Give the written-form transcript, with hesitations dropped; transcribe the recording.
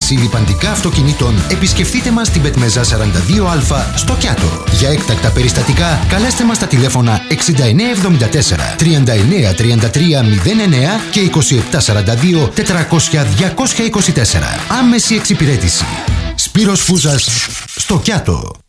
πώληση λιπαντικά αυτοκινήτων, επισκεφτείτε μας στην Πετμεζά 42Α στο Κιάτο. Για έκτακτα περιστατικά, καλέστε μας στα τηλέφωνα 6974 393309 και 2742 400 224. Άμεση εξυπηρέτηση. Σπύρος Φούζας στο Κιάτο.